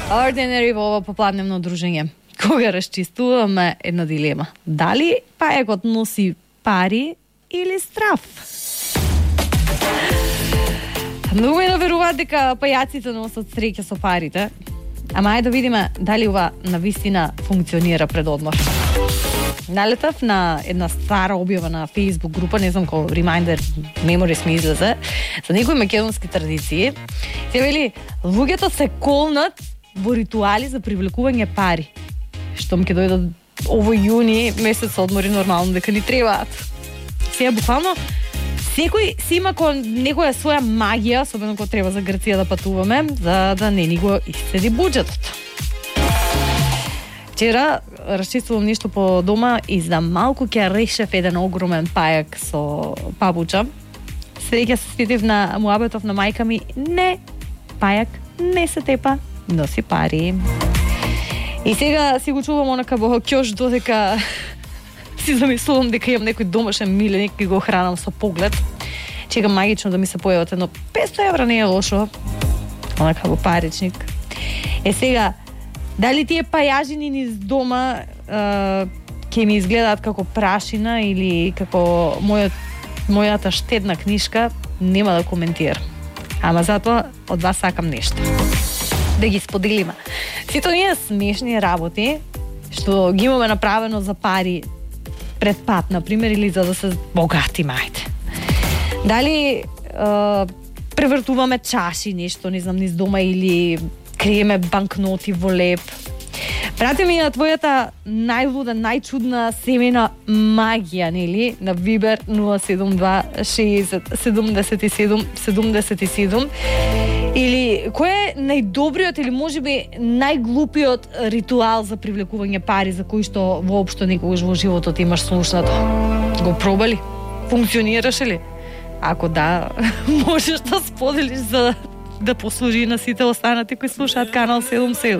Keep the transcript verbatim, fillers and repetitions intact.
Ordinary во ова попладневно дружење. Кога расчистуваме една дилема. Дали пајакот носи пари или страф? Многу е наверуваат дека пајаците носат среќа со парите. Ама ајде да видиме дали ова навистина функционира пред одмор. Налетав на една стара објава на Facebook група, не знам кој Reminder Memories ми излезе, за некои македонски традиции. Се вели, луѓето се колнат во ритуали за привлекување пари. Штом ќе дојдат овој јуни, месец одмори нормално дека ни требаат. Сега буквално секој си има ко некоја своја магија, особено кога треба за Грција да патуваме, за да не ни го исцеди буџетот. Вчера расчистувам нешто по дома и за малку ќе решев еден огромен пајак со папуча. Среќа се сетив на муабетов на мајка ми, не, пајак не се тепа, носи пари. И сега си го чувам онака во ќош додека си замислувам дека имам некој домашен миленик и го хранам со поглед. Чекам магично да ми се појават едно петстотини евра, не е лошо. Онака во паричник. Е сега, дали тие пајажини низ дома е, ќе ми изгледаат како прашина или како мојот, мојата штедна книшка, нема да коментирам. Ама затоа од вас сакам нешто. Да ги споделиме. Сите оние смешни работи што ги имаме направено за пари пред пат, например, или за да се богати мајте. Дали е, превртуваме чаши, нешто, не знам, низ дома или криеме банкноти во леп. Прати ми на твојата најлуда, најчудна семена магија, нели? На Вибер нула седум два шеесет седумдесет и седум седумдесет и седум. Или кој е најдобриот или можеби најглупиот ритуал за привлекување пари за кој што воопшто никогаш во животот имаш слушнато? Го пробали? Функционираше ли? Ако да, можеш да споделиш за да послужи на сите останати кои слушаат Канал седумдесет и седум.